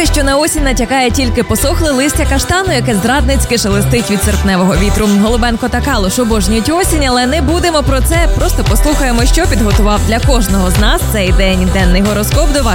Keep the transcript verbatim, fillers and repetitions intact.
думати, що на осінь натякає тільки посохле листя каштану, яке зрадницьки шелестить від серпневого вітру. Голубенко та Калуш обожнюють осінь, але не будемо про це. Просто послухаємо, що підготував для кожного з нас цей день. Денний гороскоп до вас